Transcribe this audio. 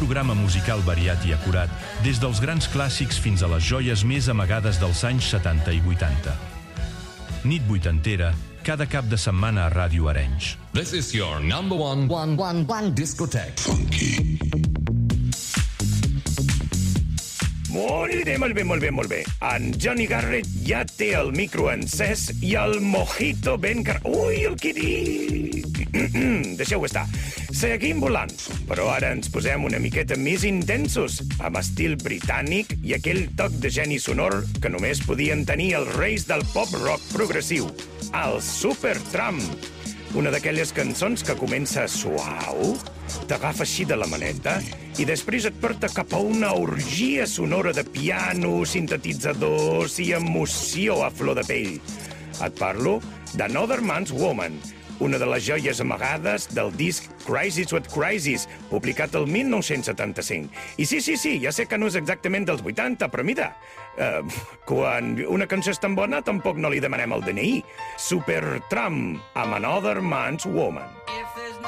programa musical variat i acurat, des dels grans clàssics fins a les joies més amagades dels anys 70 i 80. Nit vuitantera, cada cap de setmana a Ràdio Arenys. This is your number one discotheque. Funky. Molt bé. En Johnny Garrett ja té el micro encès i el mojito ben Ui, el Kiri! Deixeu-ho estar. Seguim volant, però ara ens posem una miqueta més intensos, amb estil britànic i aquell toc de geni sonor que només podien tenir els reis del pop-rock progressiu, el Supertramp. Una d'aquelles cançons que comença suau, t'agafa així de la maneta i després et porta cap a una orgia sonora de piano, sintetitzadors i emoció a flor de pell. Et parlo d'Another Man's Woman, una de les joies amagades del disc Crisis with Crisis, publicat el 1975. I sí, ja sé que no és exactament dels 80, però mira, quan una cançó és tan bona tampoc no li demanem el DNI. Supertramp amb Another Man's Woman.